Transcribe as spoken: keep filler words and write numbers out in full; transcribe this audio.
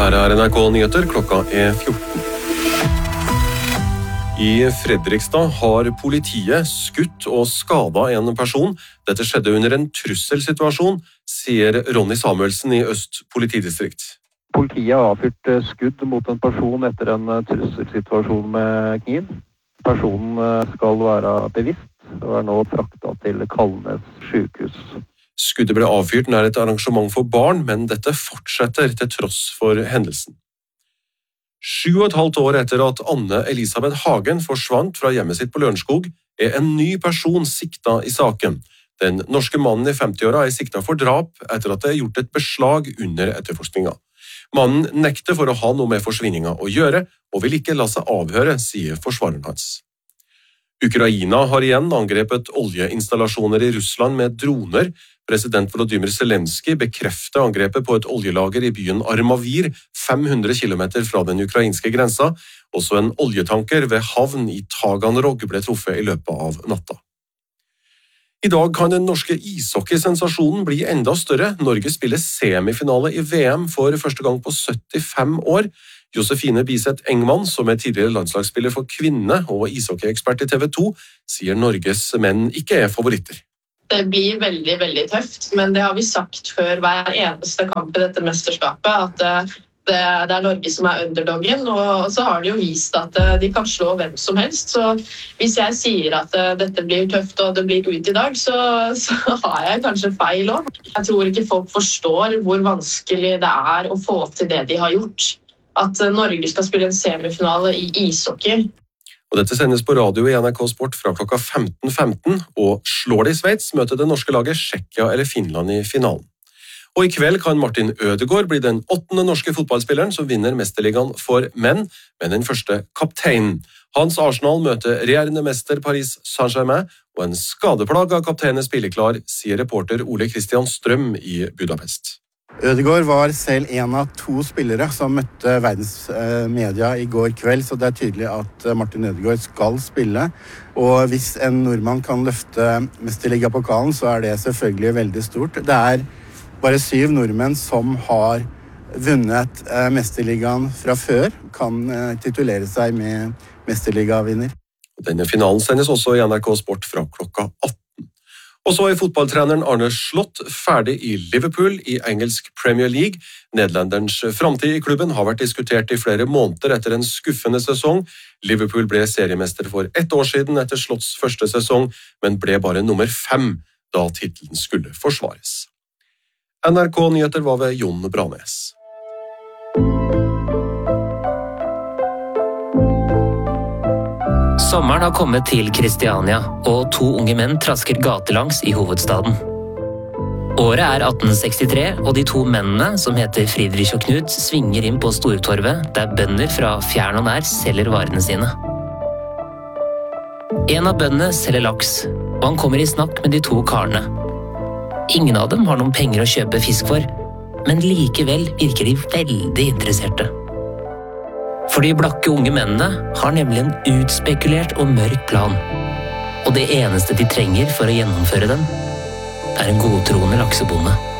Her er N R K Nyheter, klokka er fjorten. I Fredrikstad har politiet skutt og skadet en person. Dette skjedde under en trusselsituasjon, sier Ronny Samuelsen i Øst politidistrikt. Politiet har avfyrt skudd mot en person etter en trusselsituasjon med kniv. Personen skal være bevisst og er nå fraktet til Kalnes sykehus. Skuddet ble avfyrt nær et arrangement for barn, men dette fortsetter til tross for hendelsen. Sju og et halvt år etter at Anne Elisabeth Hagen forsvant fra hjemmet sitt på Lørenskog, er en ny person sikta i saken. Den norske mannen i femti-åra er sikta for drap etter at det er gjort et beslag under etterforskninga. Mannen nekter for å ha noe med forsvinninga å gjøre, og vil ikke la seg avhøre, sier forsvareren hans. Ukraina har igjen angrepet oljeinstallasjoner i Russland med droner. President Volodymyr Zelensky bekrefter angrepet på et oljelager i byen Armavir, fem hundre kilometer fra den ukrainske grensa. Også en oljetanker ved havn i Taganrog ble truffet i løpet av natta. I dag kan den norske ishockeysensasjonen bli enda større. Norge spiller semifinale i V M for første gang på syttifem år. Josefine Biseth Engman, som er tidligere landslagsspiller for kvinne og ishockeyekspert i T V to, sier Norges menn ikke er favoritter. Det blir veldig, veldig tøft, men det har vi sagt før hver eneste kamp i dette mesterskapet, at det, det er Norge som er underdoggen, og så har de jo vist at de kan slå hvem som helst. Så hvis jeg sier at dette blir tøft og det blir ut i dag, så, så har jeg kanskje feil også. Jeg tror ikke folk forstår hvor vanskelig det er å få til det de har gjort. At Norge skal spille en semifinale i ishockey. Og dette sendes på radio i N R K Sport fra klokka femten femten, og slår det i Sveits, møter det norske laget Tsjekkia eller Finland i finalen. Og i kveld kan Martin Ødegaard bli den åttende norske fotballspilleren som vinner Mesterligaen for menn, med den første kapteinen. Hans Arsenal møter regjerende mester Paris Saint-Germain, og en skadeplaga kaptein er spilleklar, sier reporter Ole Christian Strøm i Budapest. Ødegaard var selv en av to spillere som møtte verdens media i går kveld, så det er tydelig at Martin Ødegaard skal spille. Og hvis en nordmann kan løfte Mesterligapokalen, så er det selvfølgelig veldig stort. Det er bare syv nordmenn som har vunnet Mesterligaen fra før, kan titulere seg med Mesterligavinner. Denne finalen sendes også i N R K Sport fra klokka atten. Og så er fotballtreneren Arne Slott ferdig i Liverpool i engelsk Premier League. Nederlanderens framtid i klubben har vært diskutert i flere måneder etter en skuffende sesong. Liverpool ble seriemester for ett år siden etter Slotts første sesong, men ble bare nummer fem da titelen skulle forsvares. N R K Nyheter var ved Jon Branes. Sommeren har kommet til Kristiania, og to unge menn trasker gatelangs i hovedstaden. Året er atten sekstitre, og de to mennene, som heter Friedrich og Knut, svinger inn på Stortorvet, der bønder fra fjern og nær selger varene sine. En av bøndene selger laks, og han kommer i snakk med de to karene. Ingen av dem har noen penger å kjøpe fisk for, men likevel virker de veldig interesserte. For de blakke unge mennene har nemlig en utspekulert og mørk plan. Og det eneste de trenger for å gjennomføre den, er en godtroende laksebonde.